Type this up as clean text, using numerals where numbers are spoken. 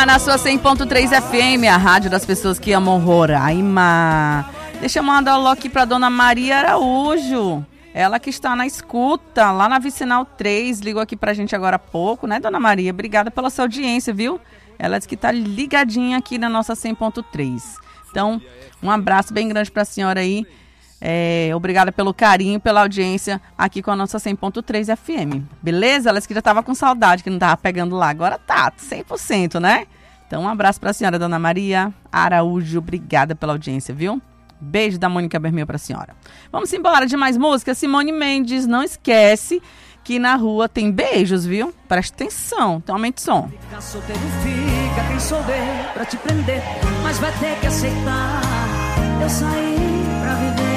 na sua 100.3 FM, a rádio das pessoas que amam Roraima. Deixa eu mandar um alô aqui pra dona Maria Araújo. Ela que está na escuta, lá na Vicinal 3, ligou aqui pra gente agora há pouco, né, dona Maria? Obrigada pela sua audiência, viu? Ela disse que tá ligadinha aqui na nossa 100.3. Então, um abraço bem grande pra senhora aí. Obrigada pelo carinho, pela audiência aqui com a nossa 100.3 FM. Beleza? Ela disse que já tava com saudade, que não tava pegando lá. Agora tá, 100%, né? Então, um abraço pra senhora, dona Maria Araújo. Obrigada pela audiência, viu? Beijo da Mônica Bermeu pra senhora. Vamos embora de mais música. Simone Mendes, não esquece que na rua tem beijos, viu? Presta atenção, então aumente o som. Fica solteiro, fica, quem souber pra te prender, mas vai ter que aceitar. Eu saí pra viver